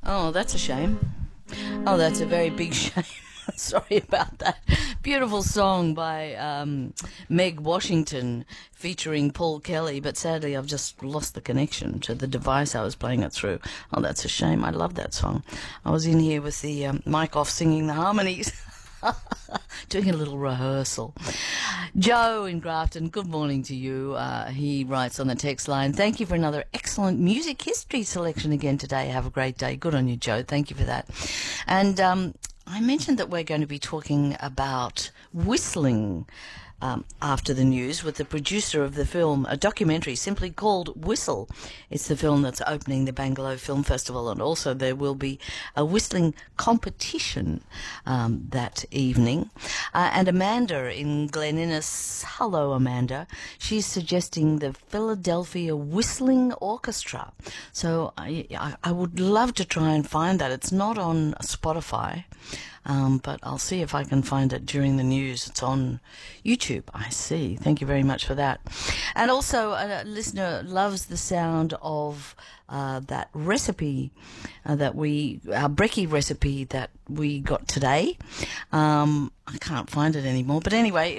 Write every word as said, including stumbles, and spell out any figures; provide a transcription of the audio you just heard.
Oh, that's a shame. Oh, that's a very big shame. Sorry about that. Beautiful song by um, Meg Washington featuring Paul Kelly, but sadly I've just lost the connection to the device I was playing it through. Oh, that's a shame. I love that song. I was in here with the um, mic off singing the harmonies. Doing a little rehearsal. Joe in Grafton, good morning to you. Uh, he writes on the text line, thank you for another excellent music history selection again today. Have a great day. Good on you, Joe. Thank you for that. And um, I mentioned that we're going to be talking about whistling Um, after the news with the producer of the film, a documentary simply called Whistle. It's the film that's opening the Bangalow Film Festival, and also there will be a whistling competition um, that evening. Uh, and Amanda in Glen Innes, hello Amanda, she's suggesting the Philadelphia Whistling Orchestra. So I, I, I would love to try and find that. It's not on Spotify. Um, but I'll see if I can find it during the news. It's on YouTube, I see. Thank you very much for that. And also, a listener loves the sound of uh, that recipe uh, that we, our brekkie recipe that we got today. Um, I can't find it anymore. But anyway,